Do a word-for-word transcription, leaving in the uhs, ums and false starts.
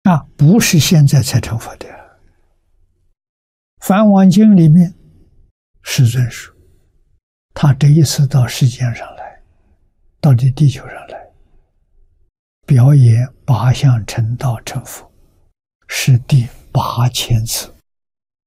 啊，不是现在才成佛的。梵网经里面，世尊说，他这一次到世间上来，到这地球上来，表演八相成道成佛，是第八千次。